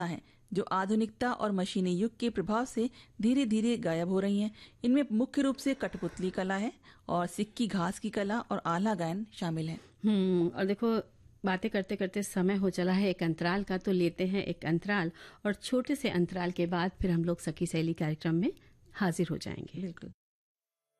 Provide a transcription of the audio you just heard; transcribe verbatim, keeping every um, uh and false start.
हैं जो आधुनिकता और मशीनी युग के प्रभाव से धीरे धीरे गायब हो रही हैं। इनमें मुख्य रूप से कठपुतली कला है और सिक्की घास की कला और आला गायन शामिल है। हम्म और देखो, बातें करते करते समय हो चला है एक अंतराल का, तो लेते हैं एक अंतराल और छोटे से अंतराल के बाद फिर हम लोग सखी सहेली कार्यक्रम में हाजिर हो जाएंगे। बिल्कुल।